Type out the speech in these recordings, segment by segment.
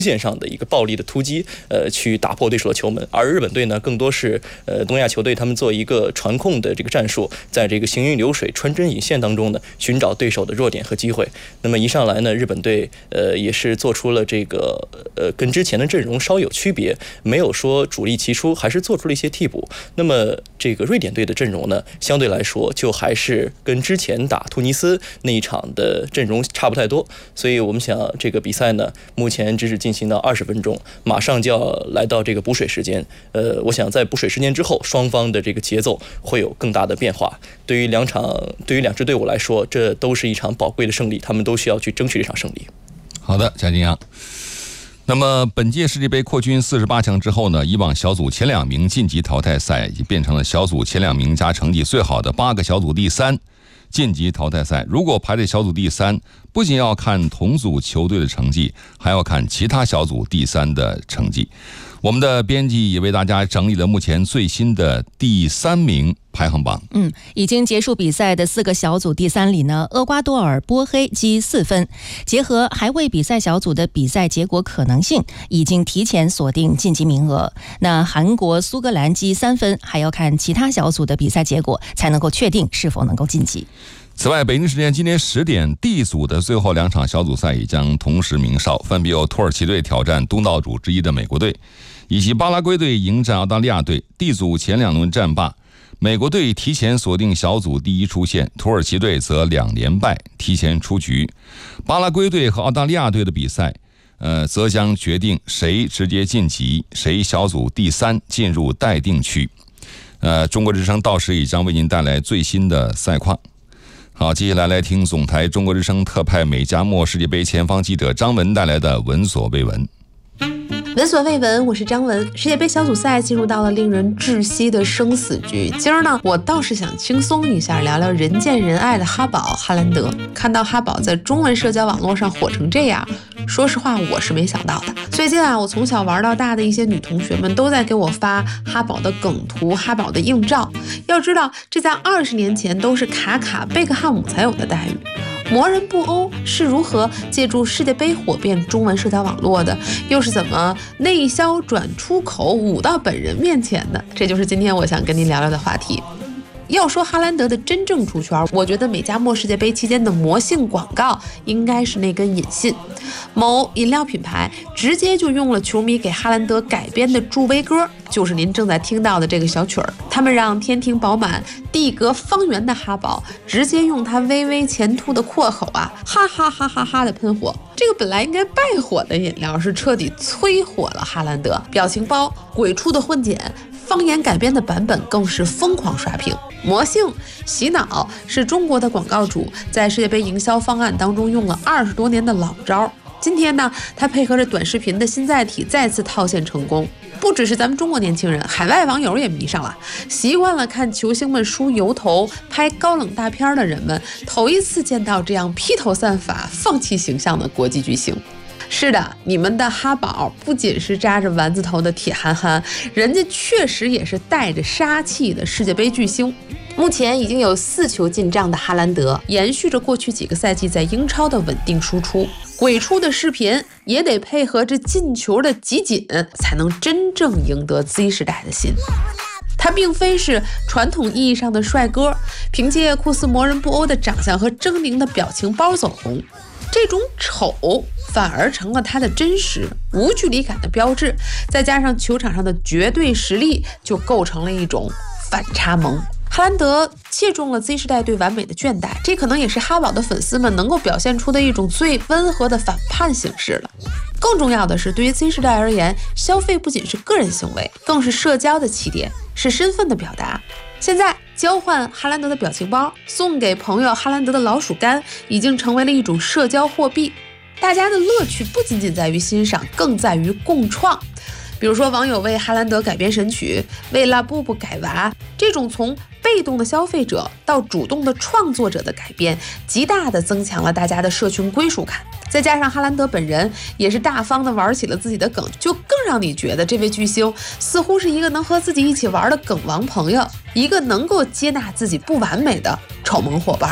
线上的一个暴力的突击，去打破对手的球门。而日本队呢，更多是东亚球队他们做一个传控的这个战术，在这个行云流水、穿针引线当中呢，寻找对手的弱点和机会。那么一上来呢，日本队也是做出了这个跟之前的阵容稍有区别，没有说主力齐出，还是做出了一些替补。那么这个瑞典队的阵容呢，相对来说就还是跟之前打突尼斯那一场的阵容差不太多。所以我们想这个比赛呢，目前只是进行到20分钟，马上就要来到这个补水时间。我想在补水时间之后，双方的这个节奏会有更大的变化。对于两支队伍来说，这都是一场宝贵的胜利，他们都需要去争取这场胜利。 好的，贾金阳。那么本届世界杯扩军48强之后呢，以往小组前2名晋级淘汰赛已经变成了小组前2名加成绩最好的8个小组第3晋级淘汰赛。如果排在小组第3，不仅要看同组球队的成绩，还要看其他小组第3的成绩。我们的编辑也为大家整理了目前最新的第3名排行榜。 已经结束比赛的4个小组第3里呢，厄瓜多尔、波黑积4分，结合还未比赛小组的比赛结果可能性，已经提前锁定晋级名额。那韩国、苏格兰积3分，还要看其他小组的比赛结果，才能够确定是否能够晋级。 此外，北京时间今天10点，D 组的最后2场小组赛也将同时鸣哨，分别由土耳其队挑战东道主之一的美国队，以及巴拉圭队迎战澳大利亚队。D 组前2轮战罢，美国队提前锁定小组第1出线，土耳其队则2连败提前出局。巴拉圭队和澳大利亚队的比赛则将决定谁直接晋级，谁小组第3进入待定区。中国之声到时也将为您带来最新的赛况。好，接下来来听总台中国之声特派美加墨世界杯前方记者张文带来的闻所未闻。 闻所未闻，我是张文。世界杯小组赛进入到了令人窒息的生死局。今儿呢，我倒是想轻松一下，聊聊人见人爱的哈宝哈兰德。看到哈宝在中文社交网络上火成这样，说实话我是没想到的。最近啊，我从小玩到大的一些女同学们都在给我发哈宝的梗图、哈宝的硬照。要知道，这在20年前都是卡卡、贝克汉姆才有的待遇。魔人布欧是如何借助世界杯火遍中文社交网络的？又是怎么内销转出口舞到本人面前的？这就是今天我想跟您聊聊的话题。要说哈兰德的真正出圈，我觉得美加墨世界杯期间的魔性广告应该是那根引信。某饮料品牌直接就用了球迷给哈兰德改编的助威歌，就是您正在听到的这个小曲儿。他们让天庭饱满、地格方圆的哈宝直接用他微微前凸的阔口啊，哈哈哈哈哈的喷火。这个本来应该败火的饮料是彻底催火了哈兰德。表情包、鬼畜的混剪、方言改编的版本更是疯狂刷屏。魔性洗脑是中国的广告主在世界杯营销方案当中用了20多年的老招。今天呢，他配合着短视频的新载体再次套现成功。不只是咱们中国年轻人，海外网友也迷上了。习惯了看球星们梳油头、拍高冷大片的人们，头一次见到这样披头散发、放弃形象的国际巨星。是的，你们的哈宝不仅是扎着丸子头的铁憨憨，人家确实也是带着杀气的世界杯巨星。目前已经有4球进账的哈兰德，延续着过去几个赛季在英超的稳定输出。鬼畜的视频也得配合着进球的集锦，才能真正赢得 Z 时代的心。他并非是传统意义上的帅哥，凭借酷似魔人布欧的长相和狰狞的表情包走红。这种丑反而成了他的真实无距离感的标志，再加上球场上的绝对实力，就构成了一种反差萌。哈兰德切中了 Z 时代对完美的倦怠，这可能也是哈宝的粉丝们能够表现出的一种最温和的反叛形式了。更重要的是，对于 Z 时代而言，消费不仅是个人行为，更是社交的起点，是身份的表达。现在交换哈兰德的表情包，送给朋友哈兰德的老鼠干，已经成为了一种社交货币。大家的乐趣不仅仅在于欣赏，更在于共创。比如说，网友为哈兰德改编神曲，为拉布布改娃，这种从被动的消费者到主动的创作者的改变，极大的增强了大家的社群归属感。再加上哈兰德本人也是大方的玩起了自己的梗，就更让你觉得这位巨星似乎是一个能和自己一起玩的梗王朋友，一个能够接纳自己不完美的丑萌伙伴。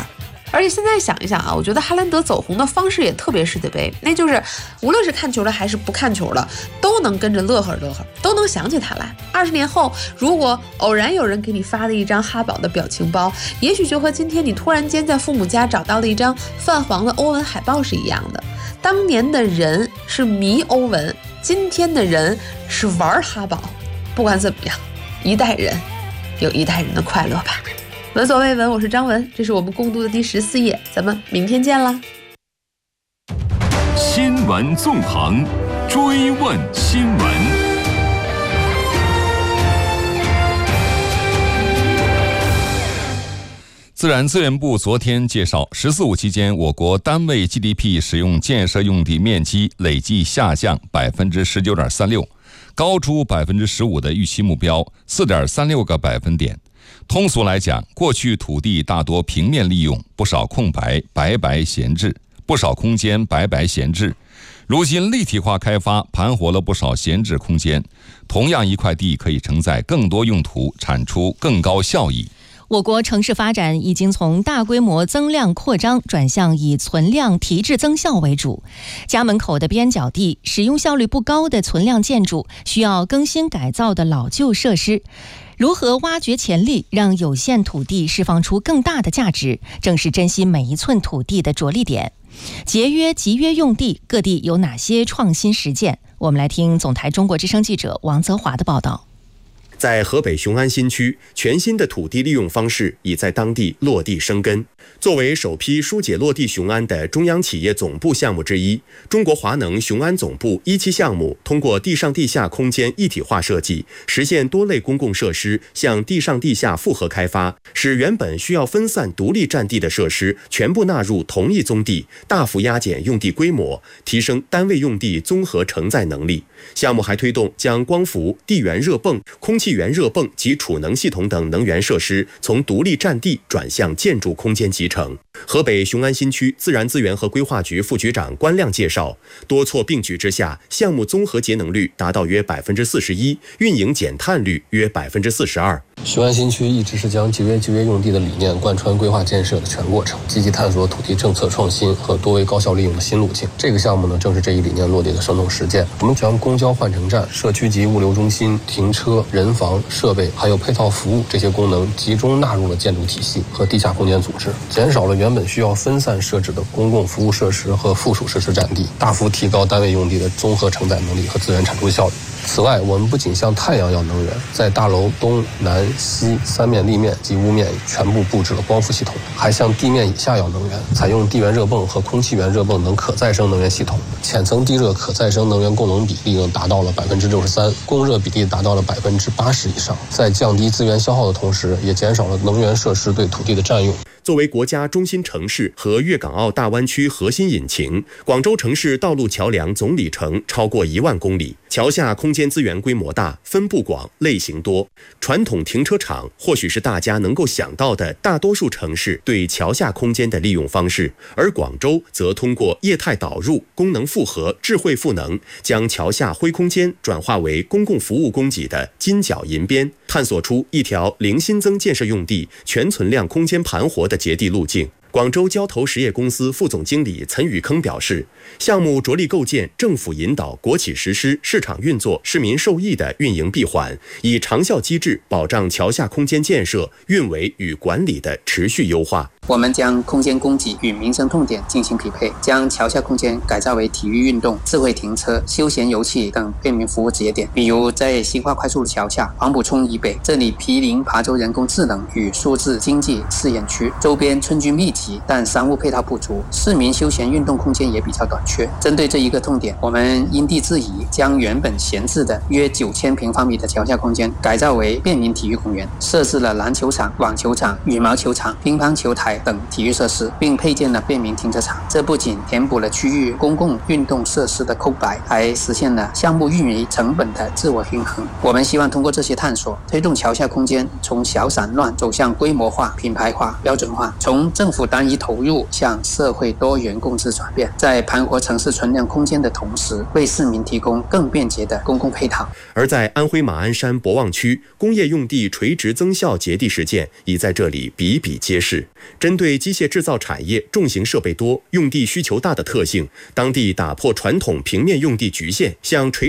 而且现在想一想啊，我觉得哈兰德走红的方式也特别世界杯，那就是无论是看球的还是不看球的，都能跟着乐呵乐呵，都能想起他来。20年后，如果偶然有人给你发的一张哈宝的表情包，也许就和今天你突然间在父母家找到了一张泛黄的欧文海报是一样的。当年的人是迷欧文，今天的人是玩哈宝。不管怎么样，一代人有一代人的快乐吧。闻所未闻，我是张文，这是我们共读的第14页，咱们明天见啦。 新闻纵横，追问新闻。 自然资源部昨天介绍，“十四五”期间，我国单位 GDP 使用建设用地面积累计下降 19.36%， 高出 15% 的预期目标 4.36个百分点。通俗来讲，过去土地大多平面利用，不少空白白白闲置，不少空间白白闲置。如今立体化开发盘活了不少闲置空间，同样一块地可以承载更多用途，产出更高效益。 我国城市发展已经从大规模增量扩张转向以存量提质增效为主。家门口的边角地、使用效率不高的存量建筑、需要更新改造的老旧设施，如何挖掘潜力，让有限土地释放出更大的价值，正是珍惜每一寸土地的着力点。节约集约用地，各地有哪些创新实践？我们来听总台中国之声记者王泽华的报道。 在河北雄安新区，全新的土地利用方式已在当地落地生根。作为首批疏解落地雄安的中央企业总部项目之一，中国华能雄安总部1期项目通过地上地下空间一体化设计，实现多类公共设施向地上地下复合开发，使原本需要分散独立占地的设施全部纳入同一宗地，大幅压减用地规模，提升单位用地综合承载能力。项目还推动将光伏、地源热泵、空气源热泵及储能系统等能源设施从独立占地转向建筑空间集成。河北雄安新区自然资源和规划局副局长关亮介绍，多措并举之下，项目综合节能率达到约 41%， 运营减碳率约 42%。 雄安新区一直是将节约集约用地的理念贯穿规划建设的全过程，积极探索土地政策创新和多维高效利用的新路径。这个项目呢，正是这一理念落地的生动实践。我们将公交换乘站、社区级物流中心、停车、人防、设备还有配套服务这些功能集中纳入了建筑体系和地下空间组织，减少了原本需要分散设置的公共服务设施和附属设施占地，大幅提高单位用地的综合承载能力和资源产出效率。此外，我们不仅向太阳要能源，在大楼东南西3面立面及屋面全部布置了光伏系统，还向地面以下要能源，采用地源热泵和空气源热泵等可再生能源系统，浅层地热可再生能源供能比例达到了 63%， 供热比例达到了 80% 以上，在降低资源消耗的同时，也减少了能源设施对土地的占用。 作为国家中心城市和粤港澳大湾区核心引擎，广州城市道路桥梁总里程超过1万公里，桥下空间资源规模大、分布广、类型多。传统停车场或许是大家能够想到的大多数城市对桥下空间的利用方式，而广州则通过业态导入、功能复合、智慧赋能，将桥下灰空间转化为公共服务供给的金角银边，探索出一条零新增建设用地、全存量空间盘活的节地路径。广州交投实业公司副总经理岑宇铿表示，项目着力构建政府引导、国企实施、市场运作、市民受益的运营闭环，以长效机制保障桥下空间建设、运维与管理的持续优化。 我们将空间供给与民生痛点进行匹配，将桥下空间改造为体育运动、智慧停车、休闲游憩等便民服务节点。比如在新化快速路桥下、黄埔冲以北，这里毗邻琶洲人工智能与数字经济试验区，周边村居密集，但商务配套不足，市民休闲运动空间也比较短缺。针对这一个痛点，我们因地制宜，将原本闲置的约9000平方米的桥下空间改造为便民体育公园，设置了篮球场、网球场、羽毛球场、乒乓球台等体育设施，并配建了便民停车场。这不仅填补了区域公共运动设施的空白，还实现了项目运营成本的自我平衡。我们希望通过这些探索，推动桥下空间从小散乱走向规模化、品牌化、标准化，从政府单一投入向社会多元共治转变，在盘活城市存量空间的同时，为市民提供更便捷的公共配套。 而在安徽马鞍山博望区，工业用地垂直增效节地实践已在这里比比皆是。 针对机械制造产业重型设备多、用地需求大的特性，当地打破传统平面用地局限，向垂